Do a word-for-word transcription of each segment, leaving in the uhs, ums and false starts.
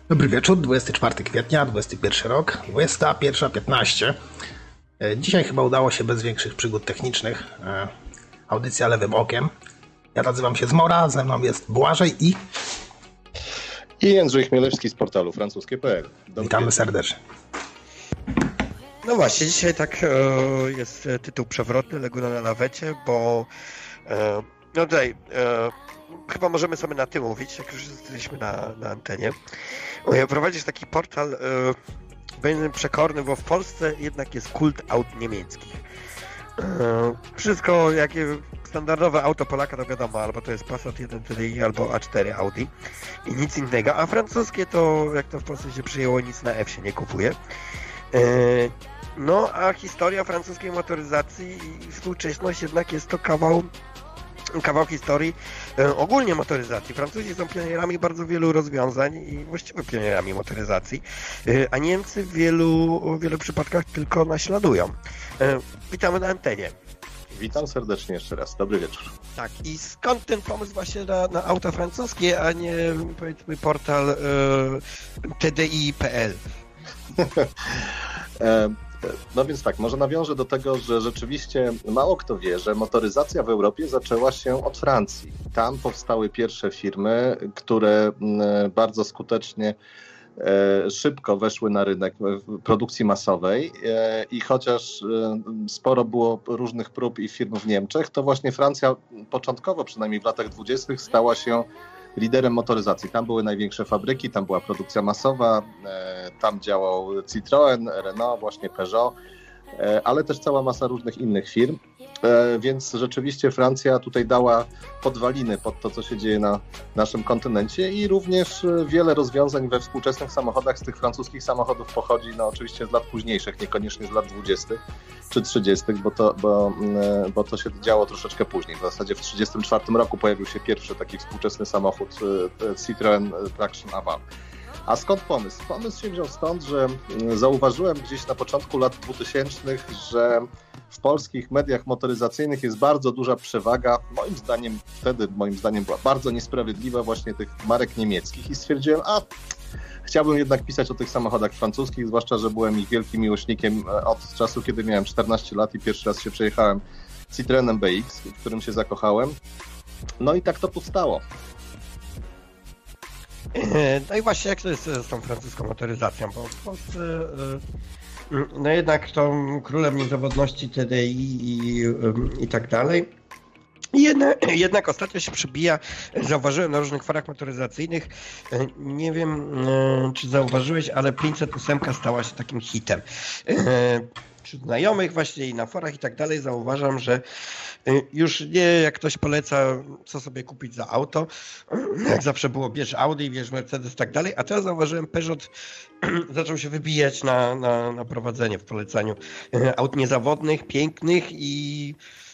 Dobry wieczór, dwudziestego czwartego kwietnia, dwudziesty pierwszy rok, dwudziesta pierwsza piętnaście. Dzisiaj chyba udało się bez większych przygód technicznych. Audycja lewym okiem. Ja nazywam się Zmora, ze mną jest Błażej i... I Jędrzej Chmielewski z portalu francuskie kropka p l. Dobry Witamy wieczór. Serdecznie. No właśnie, dzisiaj tak e, jest tytuł przewrotny, Laguna na lawecie, bo e, no tutaj e, chyba możemy sobie na ty mówić, jak już jesteśmy na, na antenie. E, prowadzisz taki portal, e, będę przekorny, bo w Polsce jednak jest kult aut niemieckich. E, wszystko, jakie standardowe auto Polaka, to wiadomo, albo to jest Passat jeden T D I, albo A cztery Audi i nic innego, a francuskie to, jak to w Polsce się przyjęło, nic na F się nie kupuje. No, a historia francuskiej motoryzacji i współczesność jednak jest to kawał, kawał historii ogólnie motoryzacji. Francuzi są pionierami bardzo wielu rozwiązań i właściwie pionierami motoryzacji, a Niemcy w wielu, w wielu przypadkach tylko naśladują. Witamy na antenie. Witam serdecznie jeszcze raz. Dobry wieczór. Tak, i skąd ten pomysł właśnie na, na auta francuskie, a nie, powiedzmy, portal y, T D I kropka p l? No więc tak, może nawiążę do tego, że rzeczywiście mało kto wie, że motoryzacja w Europie zaczęła się od Francji. Tam powstały pierwsze firmy, które bardzo skutecznie, szybko weszły na rynek produkcji masowej i chociaż sporo było różnych prób i firm w Niemczech, to właśnie Francja początkowo, przynajmniej w latach dwudziestych, stała się liderem motoryzacji. Tam były największe fabryki, tam była produkcja masowa, tam działał Citroën, Renault, właśnie Peugeot, ale też cała masa różnych innych firm, więc rzeczywiście Francja tutaj dała podwaliny pod to, co się dzieje na naszym kontynencie i również wiele rozwiązań we współczesnych samochodach z tych francuskich samochodów pochodzi, no oczywiście z lat późniejszych, niekoniecznie z lat dwudziestych czy trzydziestych, bo to, bo, bo to się działo troszeczkę później. W zasadzie w tysiąc dziewięćset trzydziestym czwartym roku pojawił się pierwszy taki współczesny samochód Citroën Traction Avant. A skąd pomysł? Pomysł się wziął stąd, że zauważyłem gdzieś na początku lat dwutysięcznych, że w polskich mediach motoryzacyjnych jest bardzo duża przewaga, moim zdaniem, wtedy moim zdaniem była bardzo niesprawiedliwa właśnie tych marek niemieckich i stwierdziłem, a chciałbym jednak pisać o tych samochodach francuskich, zwłaszcza, że byłem ich wielkim miłośnikiem od czasu, kiedy miałem czternaście lat i pierwszy raz się przejechałem Citroenem B X, w którym się zakochałem. No i tak to powstało. No i właśnie jak to jest z tą francuską motoryzacją, bo w Polsce no jednak tą królem niezawodności T D I i, i tak dalej. Jednak, jednak ostatnio się przybija, zauważyłem na różnych forach motoryzacyjnych, nie wiem czy zauważyłeś, ale pięćset osiem stała się takim hitem. Wśród znajomych właśnie i na forach i tak dalej zauważam, że już nie jak ktoś poleca, co sobie kupić za auto, jak zawsze było bierz Audi, bierz Mercedes i tak dalej, a teraz zauważyłem, Peugeot zaczął się wybijać na, na, na prowadzenie w polecaniu aut niezawodnych, pięknych i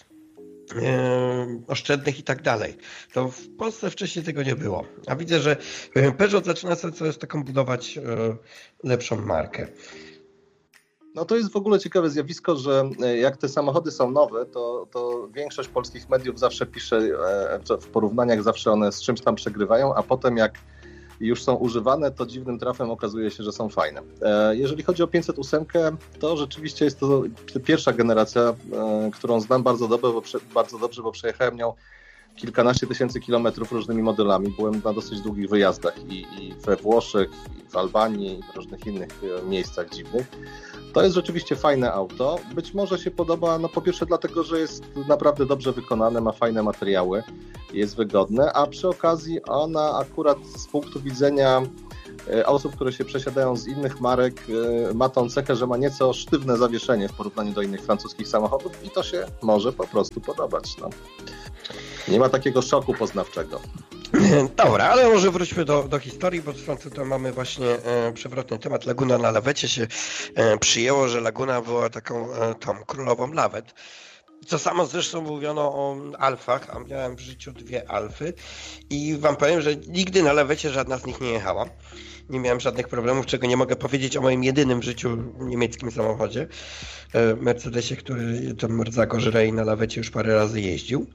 e, oszczędnych i tak dalej. To w Polsce wcześniej tego nie było, a widzę, że Peugeot zaczyna sobie coś taką budować e, lepszą markę. No to jest w ogóle ciekawe zjawisko, że jak te samochody są nowe, to, to większość polskich mediów zawsze pisze, w porównaniach zawsze one z czymś tam przegrywają, a potem jak już są używane, to dziwnym trafem okazuje się, że są fajne. Jeżeli chodzi o pięćset osiem, to rzeczywiście jest to pierwsza generacja, którą znam bardzo dobrze, bo, bardzo dobrze, bo przejechałem nią kilkanaście tysięcy kilometrów różnymi modelami. Byłem na dosyć długich wyjazdach i, i we Włoszech, i w Albanii, i w różnych innych miejscach dziwnych. To jest rzeczywiście fajne auto. Być może się podoba, no po pierwsze dlatego, że jest naprawdę dobrze wykonane, ma fajne materiały, jest wygodne, a przy okazji ona akurat z punktu widzenia osób, które się przesiadają z innych marek, ma tą cechę, że ma nieco sztywne zawieszenie w porównaniu do innych francuskich samochodów i to się może po prostu podobać. No. Nie ma takiego szoku poznawczego. Dobra, ale może wróćmy do, do historii, bo tutaj mamy właśnie e, przewrotny temat. Laguna na lawecie się e, przyjęło, że Laguna była taką e, tą królową lawet. Co samo zresztą mówiono o Alfach, a miałem w życiu dwie Alfy i wam powiem, że nigdy na lawecie żadna z nich nie jechała. Nie miałem żadnych problemów, czego nie mogę powiedzieć o moim jedynym w życiu niemieckim samochodzie, e, Mercedesie, który ten Mrzako Żrej na lawecie już parę razy jeździł.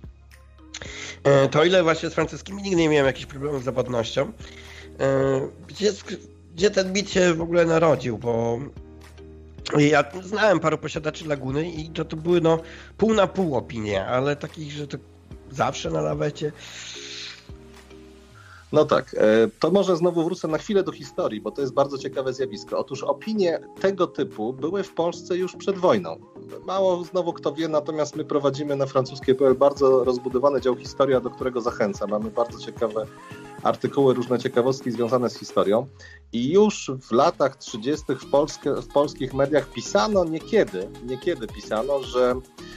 To ile właśnie z francuskimi nigdy nie miałem jakichś problemów z zawodnością. gdzie ten mit się w ogóle narodził, bo ja znałem paru posiadaczy Laguny i to, to były no pół na pół opinie, ale takich, że to zawsze na lawecie. No tak, to może znowu wrócę na chwilę do historii, bo to jest bardzo ciekawe zjawisko. Otóż opinie tego typu były w Polsce już przed wojną. Mało znowu kto wie, natomiast my prowadzimy na francuskie P L bardzo rozbudowany dział historia, do którego zachęcam. Mamy bardzo ciekawe artykuły, różne ciekawostki związane z historią. I już w latach trzydziestych w, Polsce, w polskich mediach pisano niekiedy, niekiedy pisano, że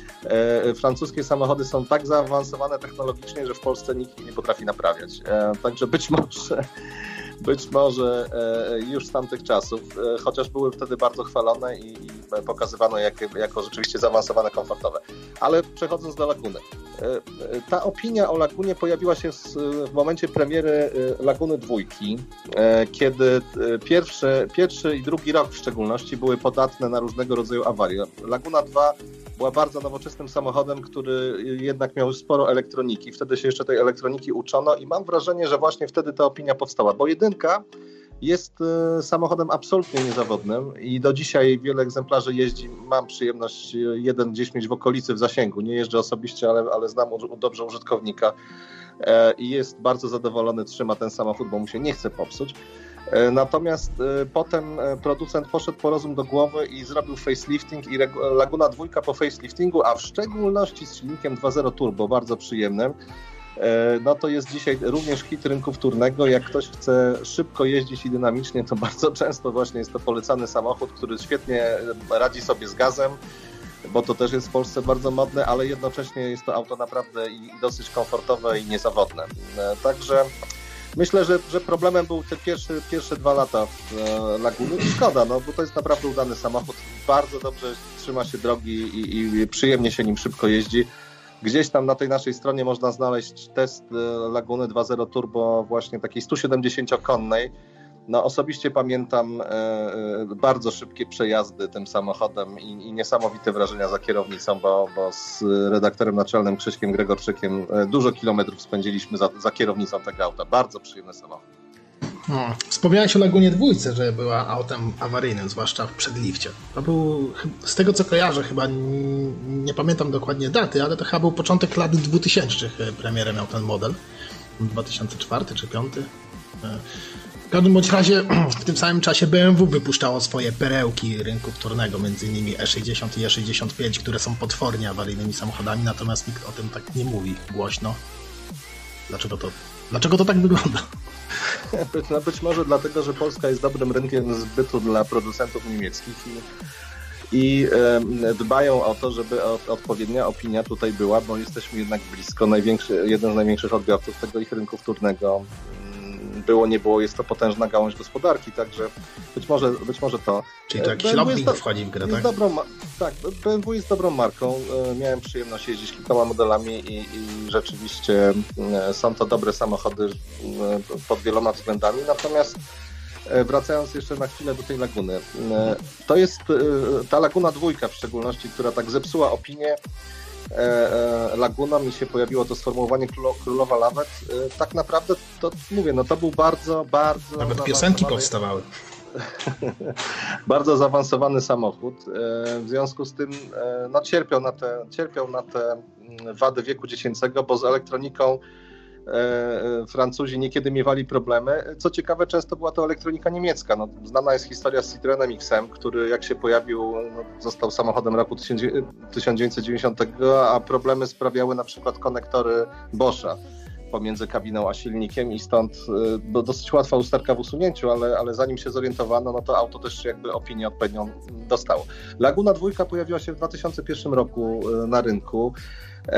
E, francuskie samochody są tak zaawansowane technologicznie, że w Polsce nikt ich nie potrafi naprawiać. E, także być może, być może e, już z tamtych czasów, e, chociaż były wtedy bardzo chwalone i, i pokazywano jak, jako rzeczywiście zaawansowane, komfortowe. Ale przechodząc do Laguny. E, ta opinia o Lagunie pojawiła się z, w momencie premiery Laguny dwójki, e, kiedy pierwszy, pierwszy i drugi rok w szczególności były podatne na różnego rodzaju awarie. Laguna dwa była bardzo nowoczesnym samochodem, który jednak miał sporo elektroniki. Wtedy się jeszcze tej elektroniki uczono i mam wrażenie, że właśnie wtedy ta opinia powstała, bo jedynka jest samochodem absolutnie niezawodnym i do dzisiaj wiele egzemplarzy jeździ. Mam przyjemność jeden gdzieś mieć w okolicy, w zasięgu. Nie jeżdżę osobiście, ale, ale znam dobrze użytkownika i jest bardzo zadowolony, trzyma ten samochód, bo mu się nie chce popsuć. Natomiast potem producent poszedł po rozum do głowy i zrobił facelifting i Laguna dwójka po faceliftingu, a w szczególności z silnikiem dwa zero turbo, bardzo przyjemnym, no to jest dzisiaj również hit rynku wtórnego. Jak ktoś chce szybko jeździć i dynamicznie, to bardzo często właśnie jest to polecany samochód, który świetnie radzi sobie z gazem, bo to też jest w Polsce bardzo modne, ale jednocześnie jest to auto naprawdę i dosyć komfortowe i niezawodne. Także myślę, że, że problemem był te pierwsze, pierwsze dwa lata w e, Laguny i szkoda, no bo to jest naprawdę udany samochód, bardzo dobrze trzyma się drogi i, i przyjemnie się nim szybko jeździ. Gdzieś tam na tej naszej stronie można znaleźć test e, Laguny dwa zero turbo właśnie takiej stu siedemdziesięciokonnej. No osobiście pamiętam e, e, bardzo szybkie przejazdy tym samochodem i, i niesamowite wrażenia za kierownicą, bo, bo z redaktorem naczelnym Krzyśkiem Gregorczykiem e, dużo kilometrów spędziliśmy za, za kierownicą tego auta. Bardzo przyjemny samochód. Hmm. Wspomniałeś o Lagunie dwójce, że była autem awaryjnym, zwłaszcza w przedlifcie. To był, z tego co kojarzę, chyba nie, nie pamiętam dokładnie daty, ale to chyba był początek lat dwutysięcznych premierę miał ten model. dwa tysiące czwarty czy piąty. W każdym bądź razie w tym samym czasie B M W wypuszczało swoje perełki rynku wtórnego, między innymi E sześćdziesiąt i E sześćdziesiąt pięć, które są potwornie awaryjnymi samochodami, natomiast nikt o tym tak nie mówi głośno. Dlaczego to, dlaczego to tak wygląda? No być może dlatego, że Polska jest dobrym rynkiem zbytu dla producentów niemieckich i, i e, dbają o to, żeby od, odpowiednia opinia tutaj była, bo jesteśmy jednak blisko, największy, jeden z największych odbiorców tego ich rynku wtórnego. Było, nie było, jest to potężna gałąź gospodarki, także być może, być może to. Czyli to jakiś lobbying do, wchodzi w grę, tak? Dobrą, tak, B M W jest dobrą marką. Miałem przyjemność jeździć kilkoma modelami i, i rzeczywiście są to dobre samochody pod wieloma względami. Natomiast wracając jeszcze na chwilę do tej Laguny. To jest ta Laguna dwójka w szczególności, która tak zepsuła opinię Laguną i się pojawiło to sformułowanie królowa lawet. Tak naprawdę to mówię, no to był bardzo, bardzo... Nawet piosenki powstawały. Bardzo zaawansowany samochód. W związku z tym no, cierpiał na te, cierpiał na te wady wieku dziecięcego, bo z elektroniką Francuzi niekiedy miewali problemy. Co ciekawe, często była to elektronika niemiecka. No, znana jest historia z Citroenem X M, który jak się pojawił, no, został samochodem roku tysiąc dziewięćset dziewięćdziesiątego, a problemy sprawiały na przykład konektory Boscha pomiędzy kabiną a silnikiem i stąd no, dosyć łatwa usterka w usunięciu, ale, ale zanim się zorientowano, no to auto też jakby opinię odpowiednią dostało. Laguna dwójka pojawiła się w dwa tysiące pierwszym roku na rynku.